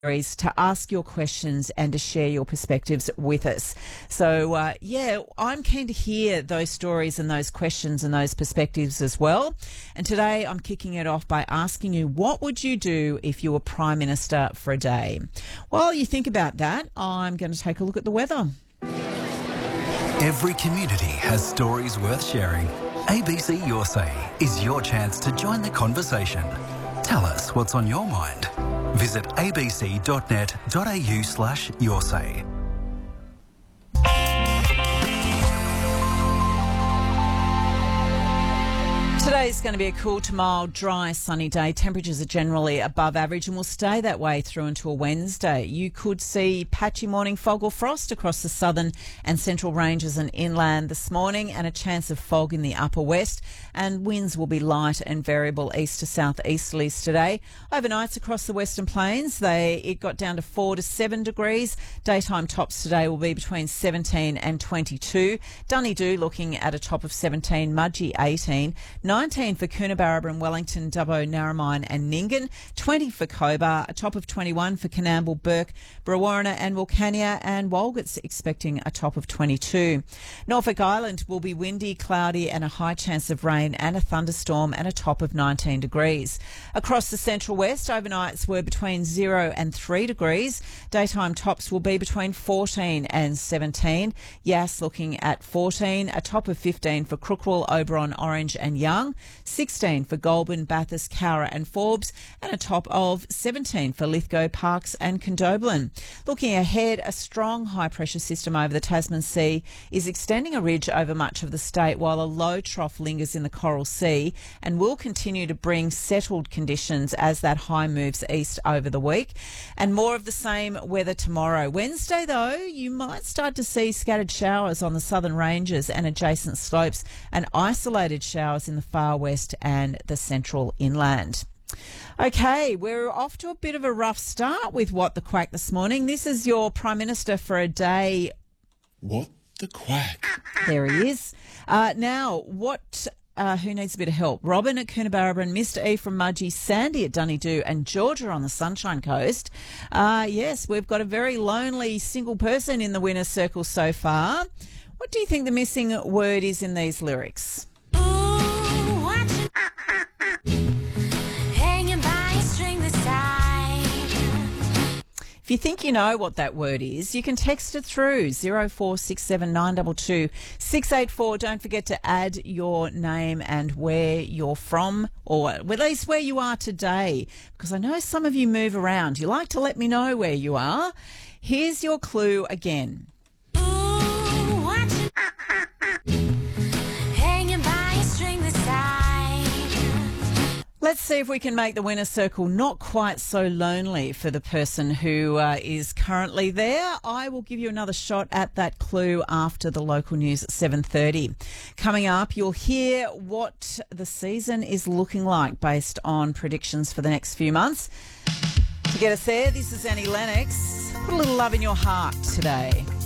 to ask your questions and to share your perspectives with us. So, I'm keen to hear those stories and those questions and those perspectives as well. And today I'm kicking it off by asking you, what would you do if you were Prime Minister for a day? While you think about that, I'm going to take a look at the weather. Every community has stories worth sharing. ABC Your Say is your chance to join the conversation. Tell us what's on your mind. Visit abc.net.au/yoursay. Today's going to be a cool to mild, dry, sunny day. Temperatures are generally above average and will stay that way through until Wednesday. You could see patchy morning fog or frost across the southern and central ranges and inland this morning, and a chance of fog in the upper west, and winds will be light and variable east to southeasterlies today. Overnights across the Western Plains, it got down to 4 to 7 degrees. Daytime tops today will be between 17 and 22. Dunedoo looking at a top of 17, Mudgee 18. 19 for Coonabarabran, Wellington, Dubbo, Narromine and Nyngan. 20 for Cobar, a top of 21 for Coonamble, Burke, Brewarrina and Wilcannia, and Walgett's expecting a top of 22. Norfolk Island will be windy, cloudy and a high chance of rain and a thunderstorm, and a top of 19 degrees. Across the central west, overnights were between 0 and 3 degrees. Daytime tops will be between 14 and 17. Yass looking at 14, a top of 15 for Crookwell, Oberon, Orange and Young. 16 for Goulburn, Bathurst, Cowra and Forbes, and a top of 17 for Lithgow, Parkes and Condobolin. Looking ahead, a strong high-pressure system over the Tasman Sea is extending a ridge over much of the state, while a low trough lingers in the Coral Sea and will continue to bring settled conditions as that high moves east over the week. And more of the same weather tomorrow. Wednesday, though, you might start to see scattered showers on the southern ranges and adjacent slopes, and isolated showers in the far west and the central inland. Okay, we're off to a bit of a rough start with What the Quack this morning. This is your Prime Minister for a day. What the Quack? There he is. Who needs a bit of help? Robin at Coonabarabran, Mr. E from Mudgee, Sandy at Dunedoo and Georgia on the Sunshine Coast. Yes, we've got a very lonely single person in the winner's circle so far. What do you think the missing word is in these lyrics? If you think you know what that word is, you can text it through 0467 922 684. Don't forget to add your name and where you're from, or at least where you are today, because I know some of you move around. You like to let me know where you are. Here's your clue again. Let's see if we can make the winner's circle not quite so lonely for the person who is currently there. I will give you another shot at that clue after the local news at 7:30. Coming up, you'll hear what the season is looking like based on predictions for the next few months. To get us there, this is Annie Lennox. Put a little love in your heart today.